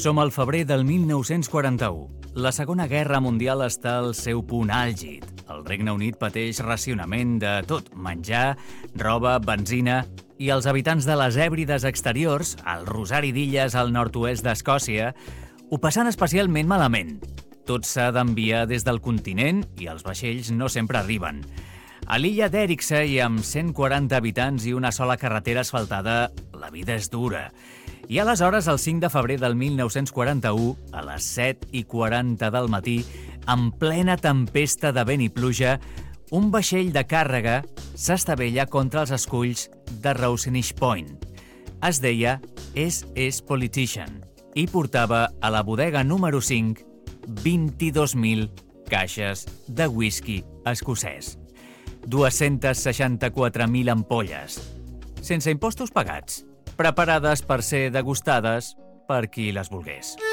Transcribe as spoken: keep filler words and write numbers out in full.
Som al febrer del mil nou-cents quaranta-u. La Segona Guerra Mundial està al seu punt àlgid. El Regne Unit pateix racionament de tot, menjar, roba, benzina, i els habitants de les Hèbrides exteriors, al Rosari d'Illes al nord-oest d'Escòcia, ho passen especialment malament. Tot s'ha d'enviar des del continent i els vaixells no sempre arriben. A l'illa d'Èrixe i amb cent quaranta habitants i una sola carretera asfaltada, la vida és dura. I aleshores, el cinc de febrer del mil nou-cents quaranta-u, a les set i quaranta del matí, en plena tempesta de vent i pluja, un vaixell de càrrega s'estavella contra els esculls de Rosenich Point. Es deia S S Politician i portava a la bodega número cinc vint-i-dos mil caixes de whisky escocès. dues-centes seixanta-quatre mil ampolles, sense impostos pagats, preparades per ser degustades per qui les volgués.